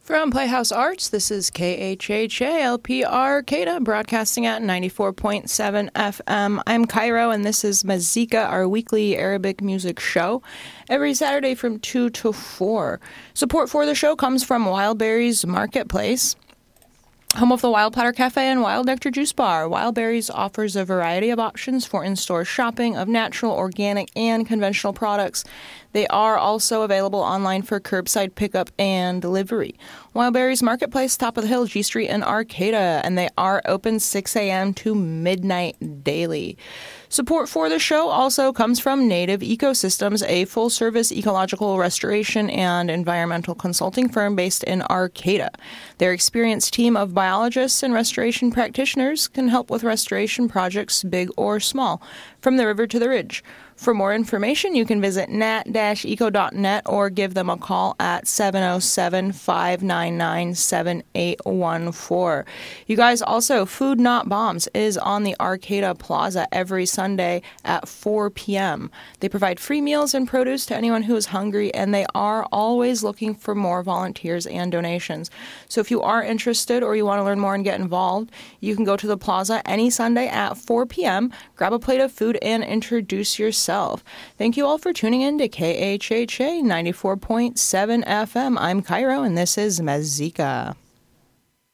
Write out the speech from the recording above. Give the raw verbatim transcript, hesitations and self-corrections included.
From Playhouse Arts, this is K H H A L P Arcata, broadcasting at ninety-four point seven F M. I'm Cairo, and this is Mazika, our weekly Arabic music show, every Saturday from two to four. Support for the show comes from Wildberries Marketplace, home of the Wild Platter Cafe and Wild Nectar Juice Bar. Wildberries offers a variety of options for in-store shopping of natural, organic, and conventional products. They are also available online for curbside pickup and delivery. Wildberries Marketplace, top of the hill, G Street in Arcata, and they are open six a.m. to midnight daily. Support for the show also comes from Native Ecosystems, a full-service ecological restoration and environmental consulting firm based in Arcata. Their experienced team of biologists and restoration practitioners can help with restoration projects, big or small, from the river to the ridge. For more information, you can visit nat dash eco dot net or give them a call at seven oh seven, five nine nine, seven eight one four. You guys, also, Food Not Bombs is on the Arcata Plaza every Sunday at four p.m. They provide free meals and produce to anyone who is hungry, and they are always looking for more volunteers and donations. So if you are interested or you want to learn more and get involved, you can go to the plaza any Sunday at four p.m., grab a plate of food, and introduce yourself. Thank you all for tuning in to K H H A ninety-four point seven F M. I'm Cairo, and this is Mazika.